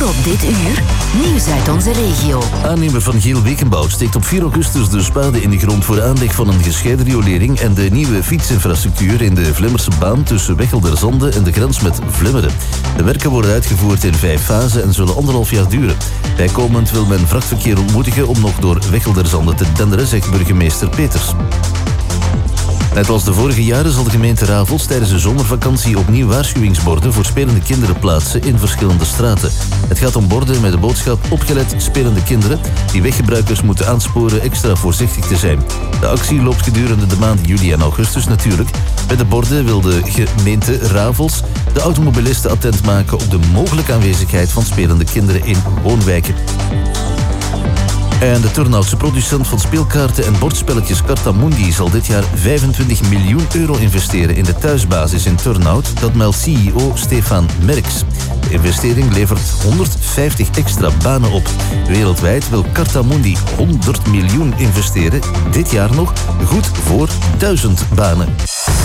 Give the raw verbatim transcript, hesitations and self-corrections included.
Voor op dit uur, nieuws uit onze regio. Aannemer van Geel Wekenbouw steekt op vier augustus de spade in de grond voor de aanleg van een gescheiden riolering en de nieuwe fietsinfrastructuur in de Vlemmerse baan tussen Wechelderzande en de grens met Vlemmeren. De werken worden uitgevoerd in vijf fasen en zullen anderhalf jaar duren. Bijkomend wil men vrachtverkeer ontmoedigen om nog door Wechelderzande te denderen, zegt burgemeester Peters. Net als de vorige jaren zal de gemeente Ravels tijdens de zomervakantie opnieuw waarschuwingsborden voor spelende kinderen plaatsen in verschillende straten. Het gaat om borden met de boodschap opgelet spelende kinderen die weggebruikers moeten aansporen extra voorzichtig te zijn. De actie loopt gedurende de maanden juli en augustus natuurlijk. Met de borden wil de gemeente Ravels de automobilisten attent maken op de mogelijke aanwezigheid van spelende kinderen in woonwijken. En de Turnhoutse producent van speelkaarten en bordspelletjes Cartamundi zal dit jaar vijfentwintig miljoen euro investeren in de thuisbasis in Turnhout. Dat meldt C E O Stefan Merks. De investering levert honderdvijftig extra banen op. Wereldwijd wil Cartamundi honderd miljoen investeren. Dit jaar nog goed voor duizend banen.